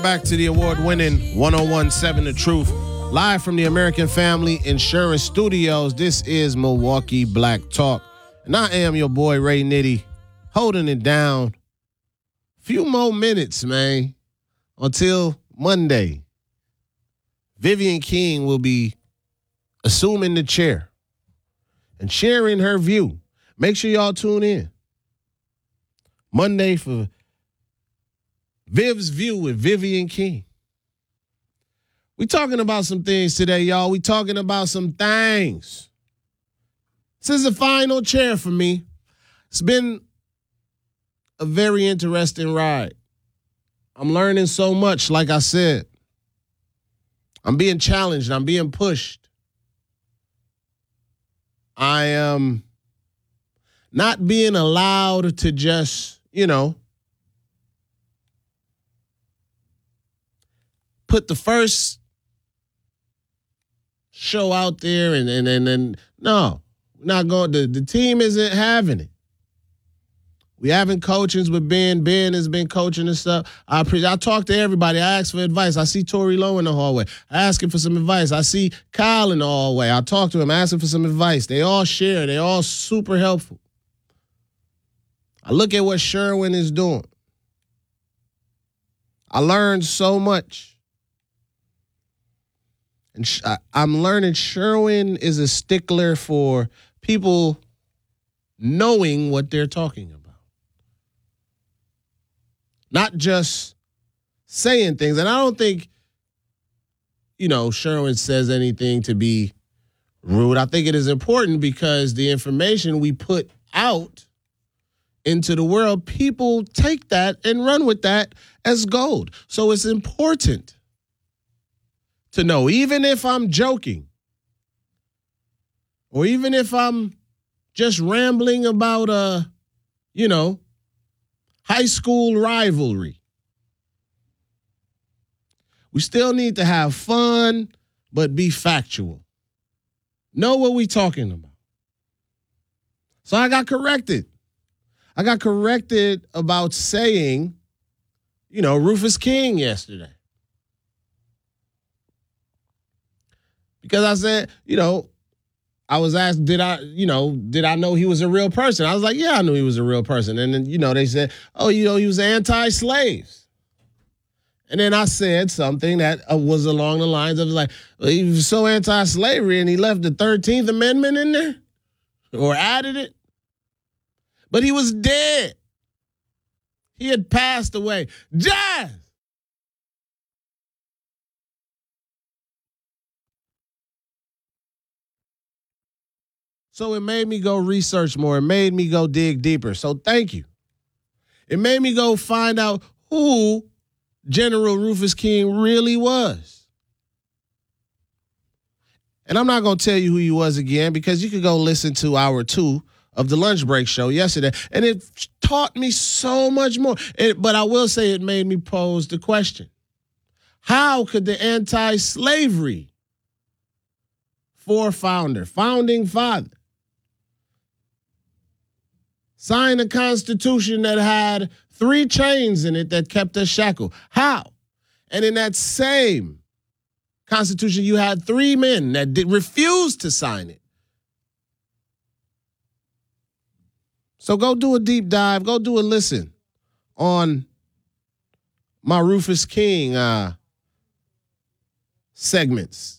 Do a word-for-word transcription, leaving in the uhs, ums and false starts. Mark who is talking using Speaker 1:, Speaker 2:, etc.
Speaker 1: Back to the award-winning one oh one point seven The Truth. Live from the American Family Insurance Studios, this is Milwaukee Black Talk. And I am your boy, Ray Nitty, holding it down. Few more minutes, man, until Monday. Vivian King will be assuming the chair and sharing her view. Make sure y'all tune in. Monday for Viv's View with Vivian King. We talking about some things today, y'all. We talking about some things. This is the final chair for me. It's been a very interesting ride. I'm learning so much, like I said. I'm being challenged. I'm being pushed. I am not being allowed to just, you know, put the first show out there and and and, and no, we're not going. The, the team isn't having it. We having coachings with Ben. Ben has been coaching and stuff. I pre- I talk to everybody. I ask for advice. I see Tory Lowe in the hallway. I ask him for some advice. I see Kyle in the hallway. I talk to him. I ask him for some advice. They all share. They all super helpful. I look at what Sherwin is doing. I learned so much. And sh- I, I'm learning Sherwin is a stickler for people knowing what they're talking about. Not just saying things. And I don't think, you know, Sherwin says anything to be rude. I think it is important because the information we put out into the world, people take that and run with that as gold. So it's important to know, even if I'm joking, or even if I'm just rambling about a, you know, high school rivalry, we still need to have fun, but be factual. Know what we're talking about. So I got corrected. I got corrected about saying, you know, Rufus King yesterday. Because I said, you know, I was asked, did I, you know, did I know he was a real person? I was like, yeah, I knew he was a real person. And then, you know, they said, oh, you know, he was anti-slaves. And then I said something that uh, was along the lines of like, well, he was so anti-slavery and he left the thirteenth Amendment in there or added it. But he was dead. He had passed away. Jazz! So it made me go research more. It made me go dig deeper. So thank you. It made me go find out who General Rufus King really was. And I'm not going to tell you who he was again because you could go listen to hour two of the lunch break show yesterday. And it taught me so much more. It, but I will say it made me pose the question. How could the anti-slavery fore-founder, founding father, sign a constitution that had three chains in it that kept us shackled? How? And in that same constitution, you had three men that did refuse to sign it. So go do a deep dive. Go do a listen on my Rufus King uh, segments